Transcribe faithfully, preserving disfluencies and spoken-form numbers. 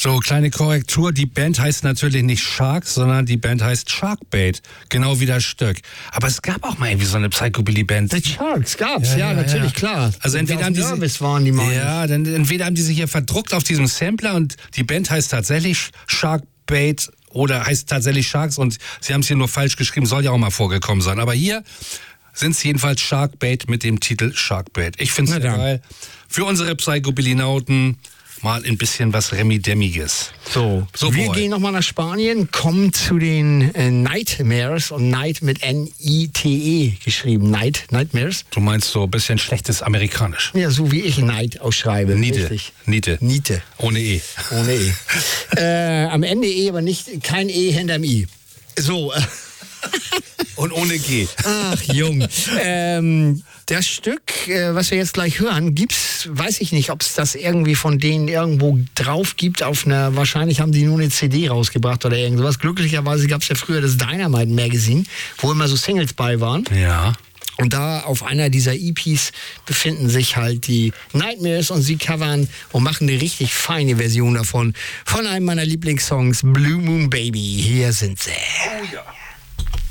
So, kleine Korrektur. Die Band heißt natürlich nicht Sharks, sondern die Band heißt Sharkbait. Genau wie das Stück. Aber es gab auch mal irgendwie so eine Psychobilly-Band. The Sharks gab's, ja, Ja, ja, ja, natürlich, ja. klar. Also entweder haben die Nervous waren die mal. Ja, dann entweder haben die sich hier verdruckt auf diesem Sampler und die Band heißt tatsächlich Sharkbait oder heißt tatsächlich Sharks und sie haben es hier nur falsch geschrieben, soll ja auch mal vorgekommen sein. Aber hier sind es jedenfalls Sharkbait mit dem Titel Sharkbait. Ich finde es geil. Für unsere Psychobilly-Nauten mal ein bisschen was Remi-Demiges. So, so wir boy. gehen nochmal nach Spanien, kommen zu den äh, Nightmares und Night mit N I T E geschrieben. Night, Nightmares. Du meinst so ein bisschen schlechtes Amerikanisch. Ja, so wie ich Night ausschreibe. Niete. Richtig. Niete. Niete. Ohne E. Ohne E. äh, am Ende E, aber nicht, kein E hinterm I. So. Und ohne G. Ach, jung. ähm, das Stück, äh, was wir jetzt gleich hören, gibt's, weiß ich nicht, ob es das irgendwie von denen irgendwo drauf gibt. Auf einer, wahrscheinlich haben die nur eine C D rausgebracht oder irgendwas. Glücklicherweise gab es ja früher das Dynamite Magazine, wo immer so Singles bei waren. Ja. Und da auf einer dieser E Ps befinden sich halt die Nightmares und sie covern und machen eine richtig feine Version davon. Von einem meiner Lieblingssongs, Blue Moon Baby. Hier sind sie. Oh ja.